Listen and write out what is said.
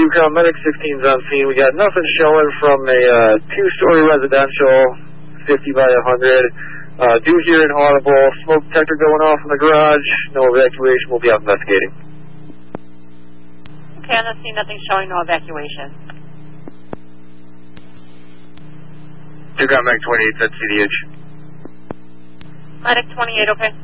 2 Medic 16's on scene. We got nothing showing from a 2-story residential, 50 by 100. Do hear an audible smoke detector going off in the garage. No evacuation. We'll be out investigating. Okay, on the scene, nothing showing, no evacuation. 2 Medic 28, that's CDH. Medic 28, okay.